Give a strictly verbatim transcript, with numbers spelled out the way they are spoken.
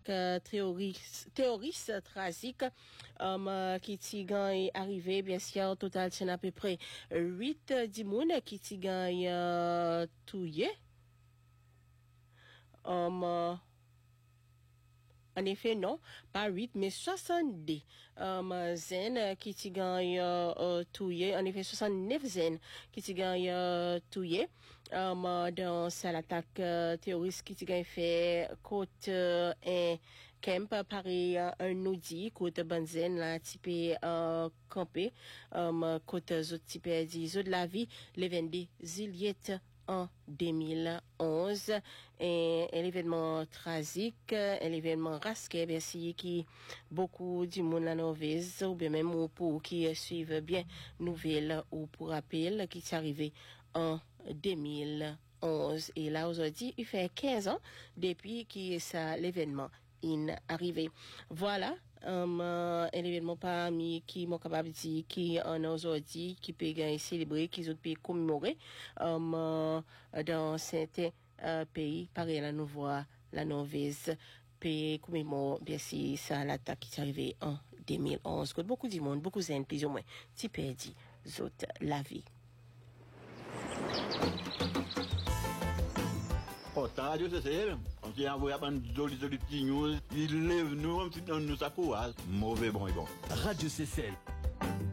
l'attaque euh, terroriste, terroriste tragique um, euh, qui t'y gagne arrivé, bien sûr, au total, c'est à peu près huit dimoun qui t'y gagne euh, touillé. Um, euh, En effet, non, pas huit, mais soixante-dix um, zen qui t'y gagne euh, touillé. En effet, soixante-neuf zen qui t'y gagne euh, touillé. Um, dans l'attaque euh, terroriste qui t'y gagne fait côte euh, un camp, pareil, un nous dit, côte Banzen, là, type euh, campé, um, côte zot type dit, zot de la vie, les vingt-deux ziliette en deux mille onze, et un événement tragique, un événement rasqué, merci, qui beaucoup du monde la Norvège, ou bien même ou pour qui suivent bien nouvelles ou pour rappel, qui est arrivé en deux mille onze. Et là, aujourd'hui, il fait quinze ans depuis que ça, l'événement est arrivé. Voilà. Um, uh, un événement parmi qui m'ont capable de dire qui en aujourd'hui qui peut gagner célébrer qui autres pays commémorer um, uh, dans certains uh, pays pareil là nous voit la Norvège pays commémore bien si ça l'attaque qui est arrivée en deux mille onze que beaucoup du monde beaucoup zen plus ou moins tu perdu autres la vie. Oh, ta radio, c'est elle. On s'est envoyé à une jolie, jolie petite news. Il lève nous, on nous accourage. Mauvais bon et bon. Radio C C L.